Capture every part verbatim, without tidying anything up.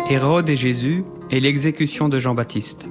Hérode et Jésus et l'exécution de Jean-Baptiste.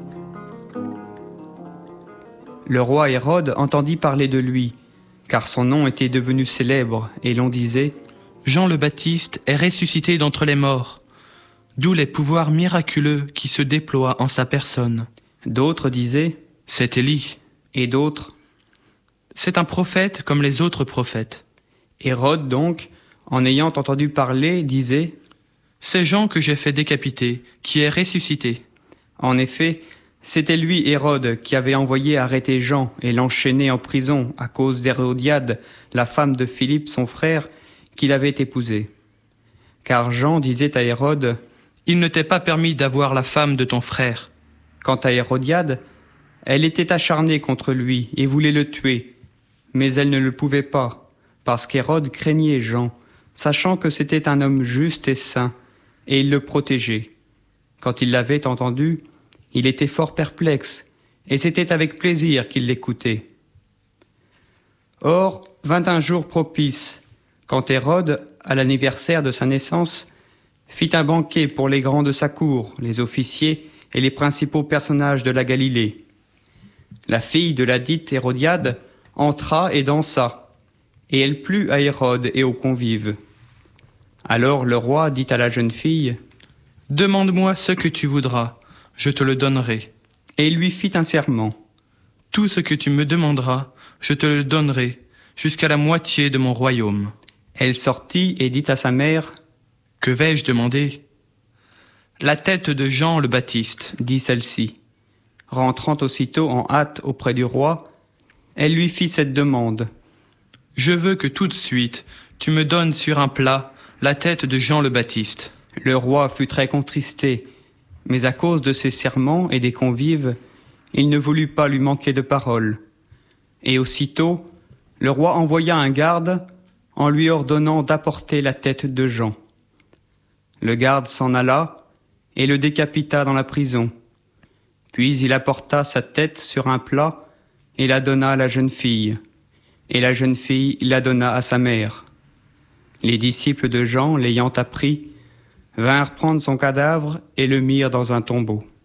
Le roi Hérode entendit parler de lui, car son nom était devenu célèbre, et l'on disait « Jean le Baptiste est ressuscité d'entre les morts », d'où les pouvoirs miraculeux qui se déploient en sa personne. D'autres disaient « C'est Élie », et d'autres « C'est un prophète comme les autres prophètes ». Hérode donc, en ayant entendu parler, disait « C'est Jean que j'ai fait décapiter, qui est ressuscité. » En effet, c'était lui, Hérode, qui avait envoyé arrêter Jean et l'enchaîner en prison à cause d'Hérodiade, la femme de Philippe, son frère, qu'il avait épousée. Car Jean disait à Hérode « Il ne t'est pas permis d'avoir la femme de ton frère. » Quant à Hérodiade, elle était acharnée contre lui et voulait le tuer, mais elle ne le pouvait pas, parce qu'Hérode craignait Jean, sachant que c'était un homme juste et saint, et il le protégeait. Quand il l'avait entendu, il était fort perplexe, et c'était avec plaisir qu'il l'écoutait. Or, vint un jour propice, quand Hérode, à l'anniversaire de sa naissance, fit un banquet pour les grands de sa cour, les officiers et les principaux personnages de la Galilée. La fille de la dite Hérodiade entra et dansa, et elle plut à Hérode et aux convives. Alors le roi dit à la jeune fille « Demande-moi ce que tu voudras, je te le donnerai. » Et il lui fit un serment. « Tout ce que tu me demanderas, je te le donnerai, jusqu'à la moitié de mon royaume. » Elle sortit et dit à sa mère « Que vais-je demander ?»« La tête de Jean le Baptiste, » dit celle-ci. Rentrant aussitôt en hâte auprès du roi, elle lui fit cette demande. « Je veux que tout de suite tu me donnes sur un plat la tête de Jean le Baptiste. » Le roi fut très contristé, mais à cause de ses serments et des convives, il ne voulut pas lui manquer de parole. Et aussitôt, le roi envoya un garde en lui ordonnant d'apporter la tête de Jean. Le garde s'en alla et le décapita dans la prison. Puis il apporta sa tête sur un plat et la donna à la jeune fille. Et la jeune fille la donna à sa mère. Les disciples de Jean, l'ayant appris, vinrent prendre son cadavre et le mirent dans un tombeau.